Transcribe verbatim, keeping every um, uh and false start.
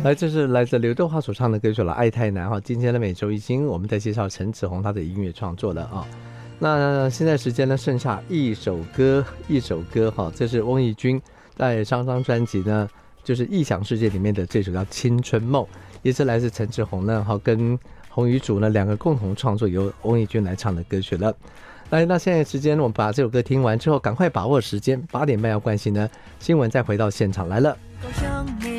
来，这是来自刘德华所唱的歌曲了，《爱太难》哈。今天的每周一经，我们在介绍陈子鸿他的音乐创作了啊。那现在时间呢，剩下一首歌，一首歌哈，这是翁翊君在上张专辑呢，就是《异想世界》里面的这首叫《青春梦》，也是来自陈子鸿呢，哈跟洪宇祖呢两个共同创作，由翁翊君来唱的歌曲了。来，那现在时间我们把这首歌听完之后，赶快把握时间，八点半要关心呢新闻，再回到现场来了。